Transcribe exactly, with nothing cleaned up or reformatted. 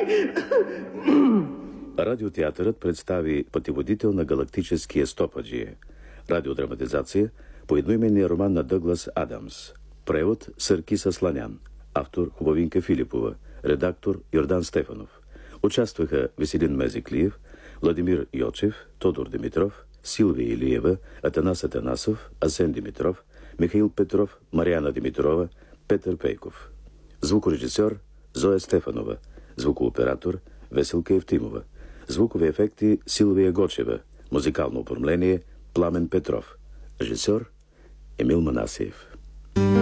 Радиотеатърът представи Пътеводител на галактическия стопаджия. Радиодраматизация по едноименния роман на Дъглас Адамс. Превод Съркис Асланян. Автор Хубавинка Филипова. Редактор Йордан Стефанов. Участваха Веселин Мезиклиев, Владимир Йочев, Тодор Димитров, Силвия Илиева, Атанас Атанасов, Асен Димитров, Михаил Петров, Мариана Димитрова, Петър Пейков. Звукорежисьор Зоя Стефанова. Звукооператор Веселка Евтимова. Звукови ефекти Силвия Гочева. Музикално оформление Пламен Петров. Режисьор Емил Манасиев.